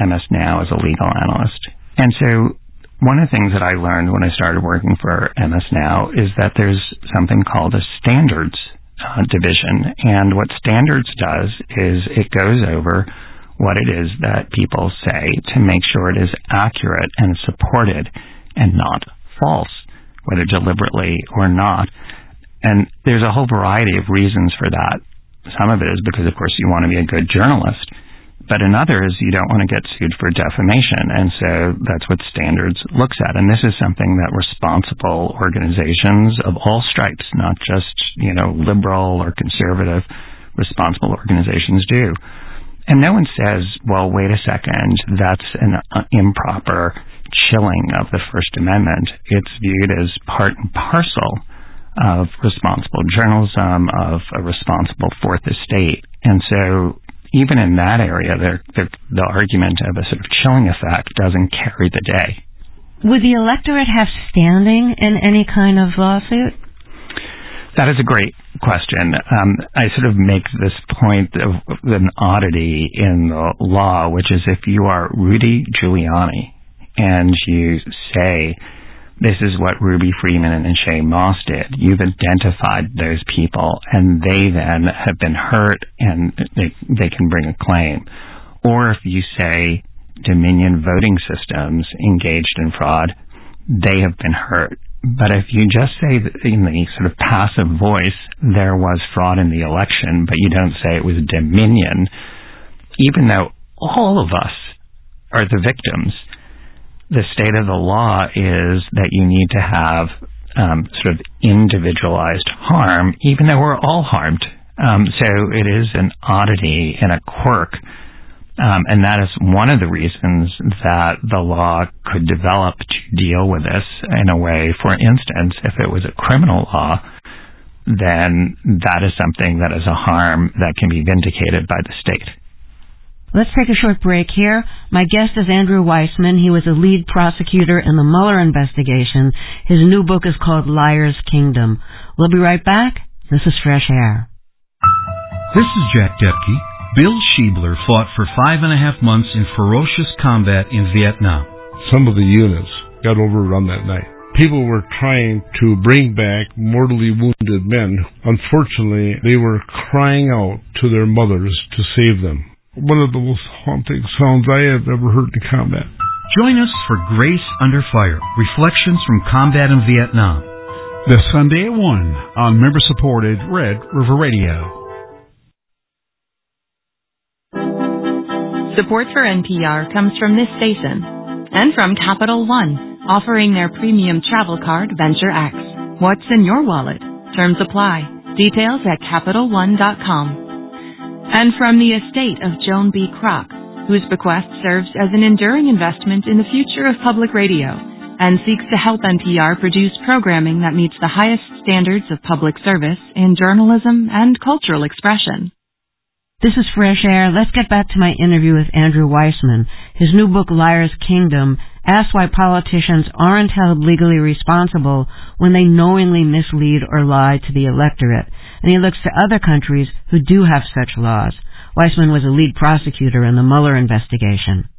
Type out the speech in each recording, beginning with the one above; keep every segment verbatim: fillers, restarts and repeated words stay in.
M S Now as a legal analyst. And so one of the things that I learned when I started working for M S Now is that there's something called a standards uh, division. And what standards does is it goes over what it is that people say to make sure it is accurate and supported and not false, whether deliberately or not. And there's a whole variety of reasons for that. Some of it is because, of course, you want to be a good journalist, but another is you don't want to get sued for defamation, and so that's what standards looks at. And this is something that responsible organizations of all stripes, not just, you know, liberal or conservative, responsible organizations do. And no one says, well, wait a second, that's an uh, improper chilling of the First Amendment. It's viewed as part and parcel of responsible journalism, of a responsible fourth estate. And so even in that area, the, the, the argument of a sort of chilling effect doesn't carry the day. Would the electorate have standing in any kind of lawsuit? That is a great question. Um, I sort of make this point of an oddity in the law, which is if you are Rudy Giuliani and you say, this is what Ruby Freeman and Shay Moss did, you've identified those people and they then have been hurt and they, they can bring a claim. Or if you say Dominion Voting Systems engaged in fraud, they have been hurt. But if you just say that in the sort of passive voice, there was fraud in the election, but you don't say it was Dominion, even though all of us are the victims, the state of the law is that you need to have um, sort of individualized harm, even though we're all harmed. Um, so it is an oddity and a quirk. Um, and that is one of the reasons that the law could develop to deal with this in a way. For instance, if it was a criminal law, then that is something that is a harm that can be vindicated by the state. Let's take a short break here. My guest is Andrew Weissmann. He was a lead prosecutor in the Mueller investigation. His new book is called Liar's Kingdom. We'll be right back. This is Fresh Air. This is Jack Depke. Bill Schiebler fought for five and a half months in ferocious combat in Vietnam. Some of the units got overrun that night. People were trying to bring back mortally wounded men. Unfortunately, they were crying out to their mothers to save them. One of the most haunting sounds I have ever heard in combat. Join us for Grace Under Fire, Reflections from Combat in Vietnam. This Sunday at one on member-supported Red River Radio. Support for N P R comes from this station and from Capital One, offering their premium travel card, Venture X. What's in your wallet? Terms apply. Details at Capital One dot com. And from the estate of Joan B. Kroc, whose bequest serves as an enduring investment in the future of public radio and seeks to help N P R produce programming that meets the highest standards of public service in journalism and cultural expression. This is Fresh Air. Let's get back to my interview with Andrew Weissmann. His new book, Liar's Kingdom, asks why politicians aren't held legally responsible when they knowingly mislead or lie to the electorate. And he looks to other countries who do have such laws. Weissmann was a lead prosecutor in the Mueller investigation.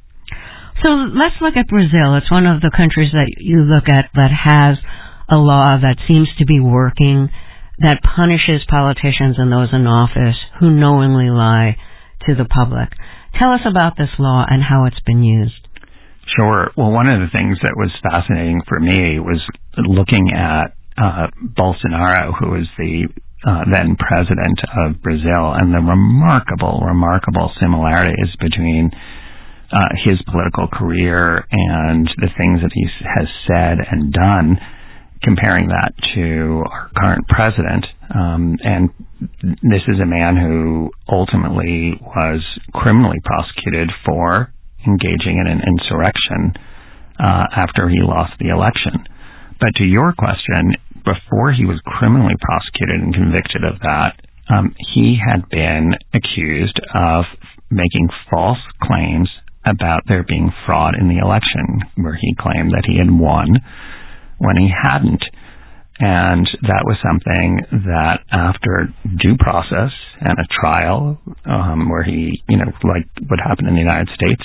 So let's look at Brazil. It's one of the countries that you look at that has a law that seems to be working, that punishes politicians and those in office who knowingly lie to the public. Tell us about this law and how it's been used. Sure. Well, one of the things that was fascinating for me was looking at uh, Bolsonaro, who was the uh, then president of Brazil, and the remarkable, remarkable similarities between uh, his political career and the things that he has said and done, comparing that to our current president. Um, and this is a man who ultimately was criminally prosecuted for engaging in an insurrection uh, after he lost the election. But to your question, before he was criminally prosecuted and convicted of that, um, he had been accused of making false claims about there being fraud in the election, where he claimed that he had won when he hadn't. And that was something that after due process and a trial, um, where he, you know, like what happened in the United States,